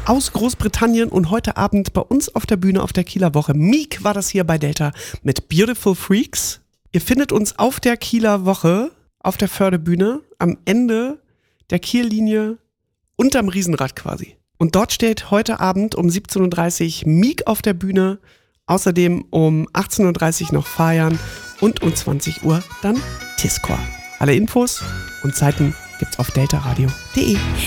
aus Großbritannien und heute Abend bei uns auf der Bühne auf der Kieler Woche. Meek war das hier bei Delta mit Beautiful Freaks. Ihr findet uns auf der Kieler Woche auf der Förderbühne am Ende der Kiellinie unterm Riesenrad quasi. Und dort steht heute Abend um 17.30 Uhr Meek auf der Bühne. Außerdem um 18.30 Uhr noch Feiern und um 20 Uhr dann Tiscore. Alle Infos und Zeiten gibt's auf deltaradio.de.